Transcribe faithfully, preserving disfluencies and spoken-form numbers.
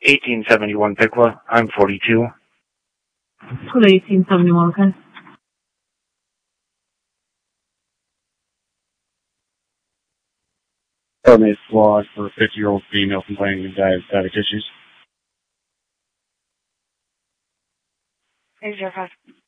eighteen seventy-one Piqua. I'm forty-two. Go to eighteen seventy-one, okay? Permit flawed for a fifty-year-old female complaining of diabetic issues. Eight zero five.